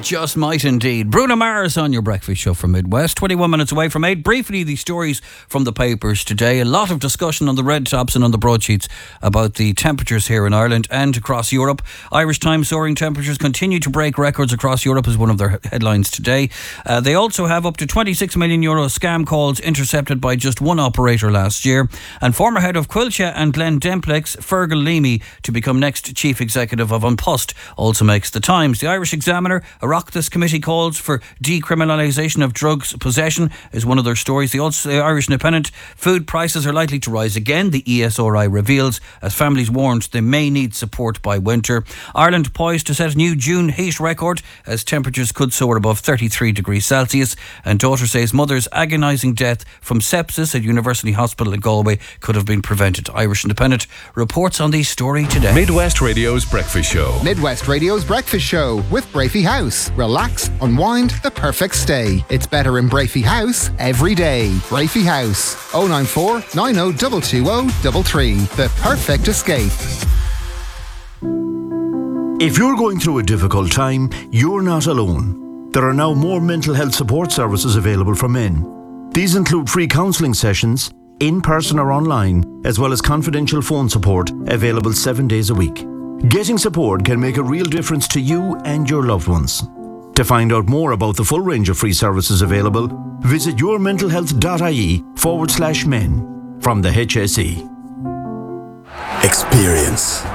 just might indeed. Bruno Mars on your breakfast show from Midwest, 21 minutes away from 8. Briefly, the stories from the papers today. A lot of discussion on the red tops and on the broadsheets about the temperatures here in Ireland and across Europe. Irish Times: soaring temperatures continue to break records across Europe is one of their headlines today. They also have up to €26 million scam calls intercepted by just one operator last year. And former head of Quilcha and Glen Demplex, Fergal Leamy, to become next chief executive of An Post, also makes the Times. The Irish Examiner: a Oireachtas committee calls for decriminalisation of drugs possession is one of their stories. The Irish Independent: food prices are likely to rise again, the ESRI reveals, as families warned they may need support by winter. Ireland poised to set a new June heat record as temperatures could soar above 33 degrees Celsius. And daughter says mother's agonising death from sepsis at University Hospital in Galway could have been prevented. Irish Independent reports on the story today. Midwest Radio's Breakfast Show. Midwest Radio's Breakfast Show with Brafey House. Relax, unwind, the perfect stay. It's better in Brafey House every day. Brafey House, 094 90 220 33. The perfect escape. If you're going through a difficult time, you're not alone. There are now more mental health support services available for men. These include free counselling sessions, in person or online, as well as confidential phone support available 7 days a week. Getting support can make a real difference to you and your loved ones. To find out more about the full range of free services available, visit yourmentalhealth.ie/men from the HSE. Experience.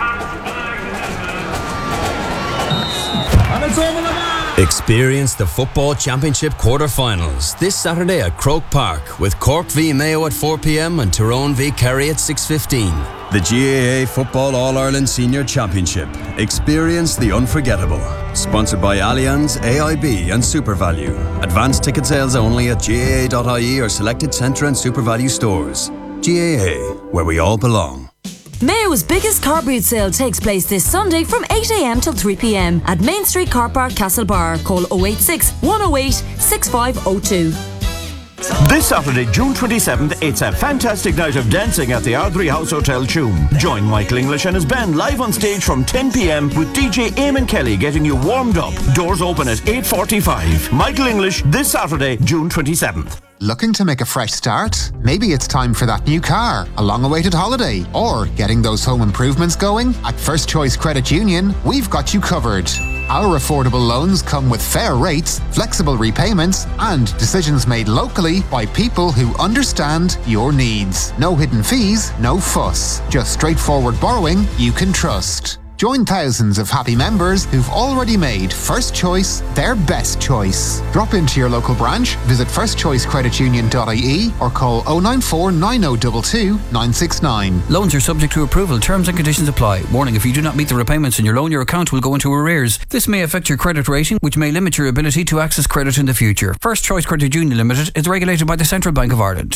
Experience the Football Championship quarter-finals this Saturday at Croke Park with Cork v Mayo at 4 p.m. and Tyrone v Kerry at 6:15. The GAA Football All-Ireland Senior Championship. Experience the unforgettable. Sponsored by Allianz, AIB and SuperValue. Advanced ticket sales only at GAA.ie or selected Centre and SuperValue stores. GAA, where we all belong. Mayo's biggest car boot sale takes place this Sunday from 8 a.m. till 3 p.m. at Main Street Car Park, Castlebar. Call 086 108 6502. This Saturday, June 27th, it's a fantastic night of dancing at the Ardrey House Hotel, Tuam. Join Michael English and his band live on stage from 10 p.m. with DJ Eamon Kelly getting you warmed up. Doors open at 8:45. Michael English this Saturday, June 27th. Looking to make a fresh start? Maybe it's time for that new car, a long-awaited holiday, or getting those home improvements going? At First Choice Credit Union, we've got you covered. Our affordable loans come with fair rates, flexible repayments, and decisions made locally by people who understand your needs. No hidden fees, no fuss. Just straightforward borrowing you can trust. Join thousands of happy members who've already made First Choice their best choice. Drop into your local branch, visit firstchoicecreditunion.ie or call 094 9022 969. Loans are subject to approval. Terms and conditions apply. Warning: if you do not meet the repayments in your loan, your account will go into arrears. This may affect your credit rating, which may limit your ability to access credit in the future. First Choice Credit Union Limited is regulated by the Central Bank of Ireland.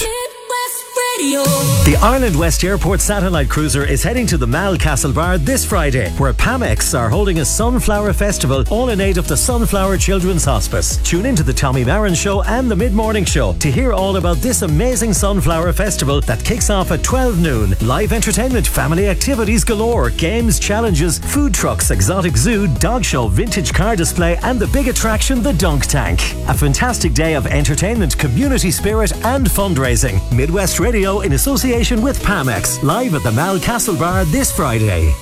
The Ireland West Airport satellite cruiser is heading to the Mall Castlebar this Friday, where Pamex are holding a Sunflower Festival, all in aid of the Sunflower Children's Hospice. Tune into the Tommy Marin Show and the Mid-Morning Show to hear all about this amazing Sunflower Festival that kicks off at 12 noon. Live entertainment, family activities galore, games, challenges, food trucks, exotic zoo, dog show, vintage car display, and the big attraction, the Dunk Tank. A fantastic day of entertainment, community spirit, and fundraising. Midwest Radio in association with Pamex, live at the Mall Castlebar this Friday.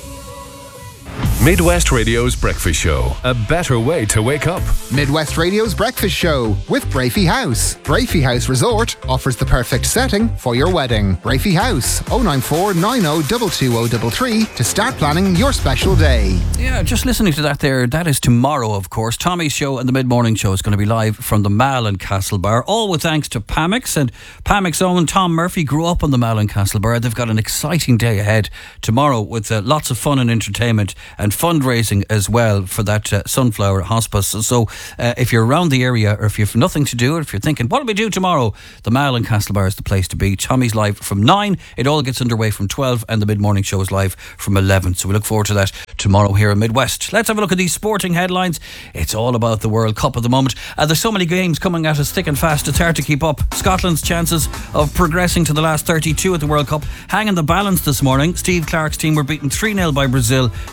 Midwest Radio's Breakfast Show. A better way to wake up. Midwest Radio's Breakfast Show with Brafey House. Brafey House Resort offers the perfect setting for your wedding. Brafey House, 094 90 22033 to start planning your special day. Yeah, just listening to that there, that is tomorrow, of course. Tommy's show and the Mid-Morning Show is going to be live from the Mall in Castlebar, all with thanks to Pamex. And Pamex own Tom Murphy grew up on the Mall in Castlebar. They've got an exciting day ahead tomorrow with lots of fun and entertainment and fundraising as well for that Sunflower Hospice. So if you're around the area, or if you've nothing to do, or if you're thinking, what do we do tomorrow? The Mall in Castlebar is the place to be. Tommy's live from 9. It all gets underway from 12, and the Mid-Morning Show is live from 11. So we look forward to that tomorrow here in Midwest. Let's have a look at these sporting headlines. It's all about the World Cup at the moment. There's so many games coming at us thick and fast, it's hard to keep up. Scotland's chances of progressing to the last 32 at the World Cup hang in the balance this morning. Steve Clarke's team were beaten 3-0 by Brazil in Miami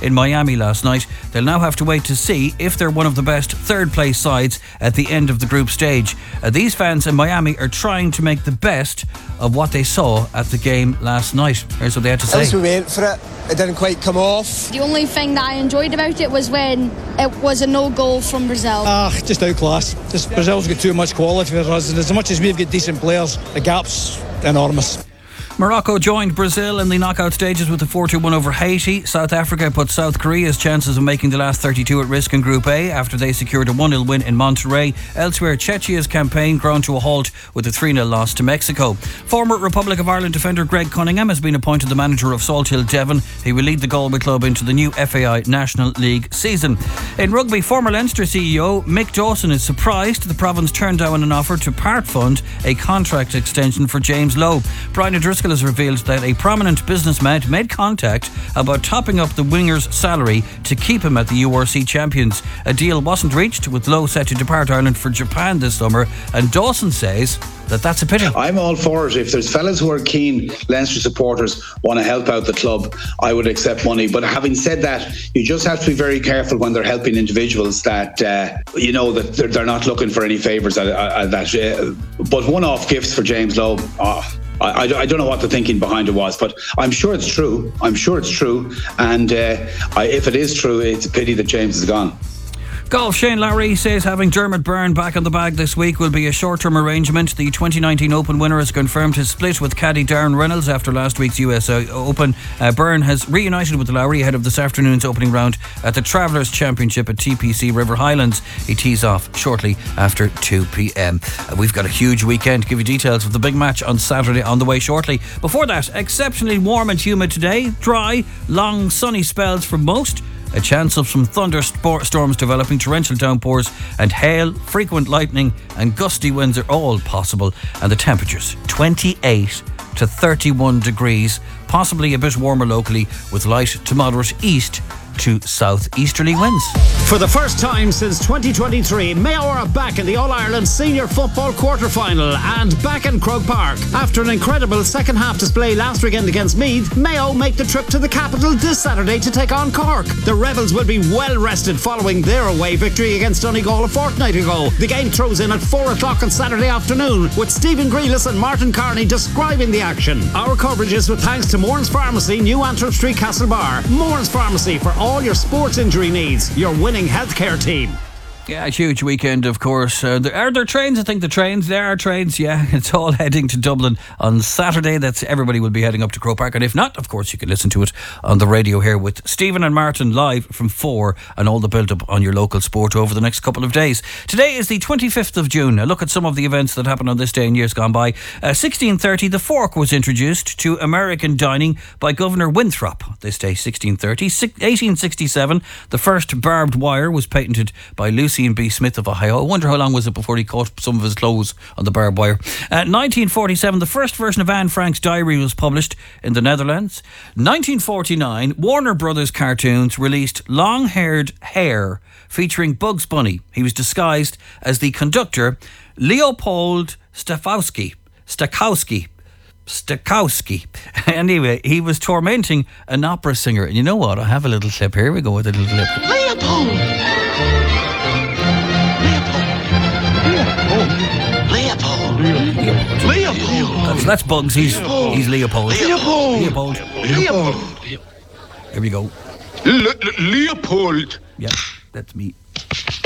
Miami last night. They'll now have to wait to see if they're one of the best third-place sides at the end of the group stage. These fans in Miami are trying to make the best of what they saw at the game last night. Here's what they had to say. As we went for it, it didn't quite come off. The only thing that I enjoyed about it was when it was a no goal from Brazil. Just outclass. Brazil's got too much quality for us, and as much as we've got decent players, the gap's enormous. Morocco joined Brazil in the knockout stages with a 4-1 over Haiti. South Africa put South Korea's chances of making the last 32 at risk in Group A after they secured a 1-0 win in Monterrey. Elsewhere, Czechia's campaign ground to a halt with a 3-0 loss to Mexico. Former Republic of Ireland defender Greg Cunningham has been appointed the manager of Salthill Devon. He will lead the Galway club into the new FAI National League season. In rugby, former Leinster CEO Mick Dawson is surprised the province turned down an offer to part fund a contract extension for James Lowe. Brian O'Driscoll has revealed that a prominent businessman made contact about topping up the winger's salary to keep him at the URC Champions. A deal wasn't reached, with Lowe set to depart Ireland for Japan this summer, and Dawson says that that's a pity. I'm all for it. If there's fellas who are keen Leinster supporters want to help out the club, I would accept money. But having said that, you just have to be very careful when they're helping individuals that that they're not looking for any favours but one-off gifts for James Lowe, I don't know what the thinking behind it was, but I'm sure it's true. And if it is true, it's a pity that James is gone. Golf. Shane Lowry says having Dermot Byrne back on the bag this week will be a short-term arrangement. The 2019 Open winner has confirmed his split with caddy Darren Reynolds after last week's US Open. Byrne has reunited with Lowry ahead of this afternoon's opening round at the Travellers Championship at TPC River Highlands. He tees off shortly after 2 p.m. We've got a huge weekend. Give you details of the big match on Saturday on the way shortly. Before that, exceptionally warm and humid today. Dry, long sunny spells for most. A chance of some thunderstorms developing, torrential downpours and hail, frequent lightning and gusty winds are all possible. And the temperatures 28 to 31 degrees, possibly a bit warmer locally with light to moderate east to southeasterly winds. For the first time since 2023, Mayo are back in the All-Ireland Senior Football quarter-final and back in Croke Park. After an incredible second-half display last weekend against Meath, Mayo make the trip to the capital this Saturday to take on Cork. The Rebels will be well rested following their away victory against Donegal a fortnight ago. The game throws in at 4 o'clock on Saturday afternoon, with Stephen Grealis and Martin Carney describing the action. Our coverage is with thanks to Mourns Pharmacy, New Antrim Street, Castlebar. Mourns Pharmacy for all your sports injury needs. Your winning healthcare team. Yeah, a huge weekend, of course. Are there trains? I think there are trains, yeah. It's all heading to Dublin on Saturday. Everybody will be heading up to Croke Park. And if not, of course, you can listen to it on the radio here with Stephen and Martin live from 4 and all the build-up on your local sport over the next couple of days. Today is the 25th of June. A look at some of the events that happened on this day in years gone by. 1630, the fork was introduced to American dining by Governor Winthrop. This day, 1630. 1867, the first barbed wire was patented by Lucy and B. Smith of Ohio. I wonder how long was it before he caught some of his clothes on the barbed wire. 1947, the first version of Anne Frank's diary was published in the Netherlands. 1949, Warner Brothers Cartoons released Long-Haired Hare featuring Bugs Bunny. He was disguised as the conductor Leopold Stokowski. Anyway, he was tormenting an opera singer. And you know what? I have a little clip. Here we go with a little clip. Leopold. That's Bugs. He's Leopold. Leopold. Here we go. Leopold. Yeah, that's me.